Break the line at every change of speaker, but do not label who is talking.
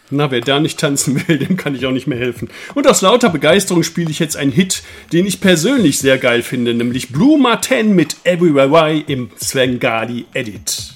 Na, wer da nicht tanzen will, dem kann ich auch nicht mehr helfen. Und aus lauter Begeisterung spiele ich jetzt einen Hit, den ich persönlich sehr geil finde, nämlich Blue Martin mit Everywhere Why im Svengali Edit.